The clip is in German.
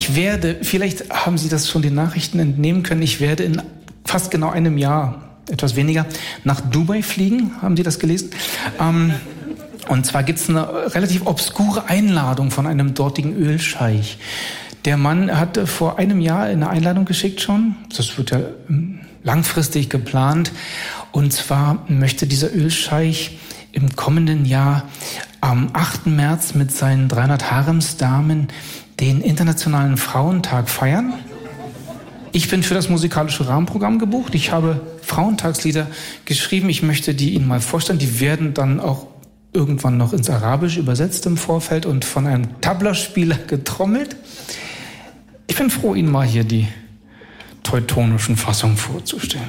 vielleicht haben Sie das schon den Nachrichten entnehmen können, ich werde in fast genau einem Jahr, etwas weniger, nach Dubai fliegen. Haben Sie das gelesen? Und zwar gibt es eine relativ obskure Einladung von einem dortigen Ölscheich. Der Mann hat vor einem Jahr eine Einladung geschickt schon. Das wird ja langfristig geplant. Und zwar möchte dieser Ölscheich im kommenden Jahr am 8. März mit seinen 300 Haremsdamen den Internationalen Frauentag feiern. Ich bin für das musikalische Rahmenprogramm gebucht. Ich habe Frauentagslieder geschrieben. Ich möchte die Ihnen mal vorstellen. Die werden dann auch irgendwann noch ins Arabische übersetzt im Vorfeld und von einem Tablaspieler getrommelt. Ich bin froh, Ihnen mal hier die teutonischen Fassungen vorzustellen.